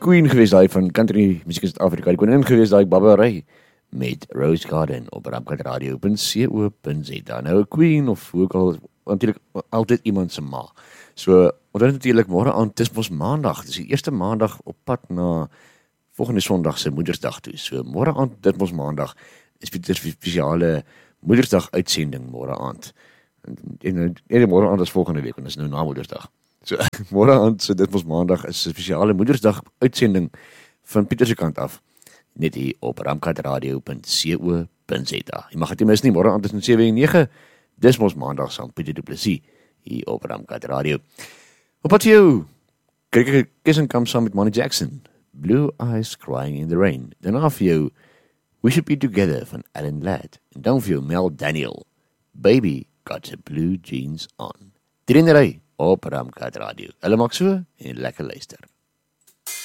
queen gewees, daai van country musiek in Suid-Afrika, die koningin gewees, daai Barbara Ray, met Rose Garden op ramkatradio.co.za. Nou, 'n queen, of hoe ook al, natuurlijk altyd iemand se ma. So, onthou natuurlik, môre aand, dis mos maandag, dis die eerste maandag op pad na volgende Sondag se Moedersdag toe. So, môre aand, dit mos maandag, is Pieter se spesiale Moedersdag uitsending môre aand. En môre aand is volgende week, en dis nou na Moedersdag. So, môre aand, so dit mos maandag, is 'n spesiale Moedersdag uitsending van Pieter se kant af, net hier op ramkatradio.co.za. Jy mag dit mis nie, môre aand is 7 en 9, dis mos maandag saam Pieter Du Plessis, hier op Ramkat Radio. Op pad vir jou, kyk ek Kiss and Come saam met Monty Jackson, Blue Eyes Crying in the Rain. Daarna vir jou, We Should Be Together van Alan Ladd. En dan vir jou Mel Daniel, Baby Got the Blue Jeans On. Die renderij op Ramkat Radio. Hulle maak so en lekker luister.